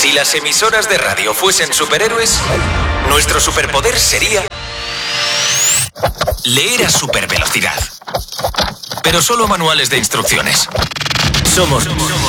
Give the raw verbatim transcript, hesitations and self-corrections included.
Si las emisoras de radio fuesen superhéroes, nuestro superpoder sería leer a supervelocidad. Pero solo manuales de instrucciones. Somos